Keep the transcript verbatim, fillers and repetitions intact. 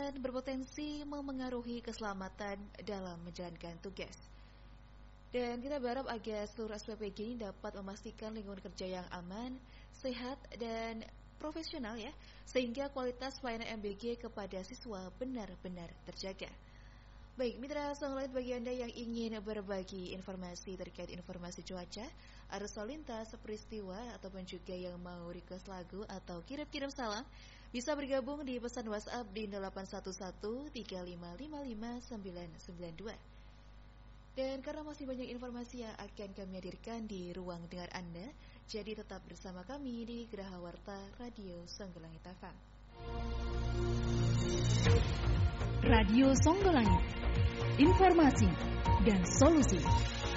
dan berpotensi memengaruhi keselamatan dalam menjalankan tugas. Dan kita berharap agar seluruh S P P G ini dapat memastikan lingkungan kerja yang aman, sehat, dan profesional ya, sehingga kualitas pelayanan M B G kepada siswa benar-benar terjaga. Baik, mitra Songlet, bagi Anda yang ingin berbagi informasi terkait informasi cuaca, arus lalu lintas, peristiwa, ataupun juga yang mau request lagu atau kirim-kirim salam, bisa bergabung di pesan WhatsApp di delapan satu satu tiga lima lima lima sembilan sembilan dua. Dan karena masih banyak informasi yang akan kami hadirkan di ruang dengar Anda, jadi tetap bersama kami di Geraha Warta Radio Songgolangit F M. Radio Songgolangit, informasi dan solusi.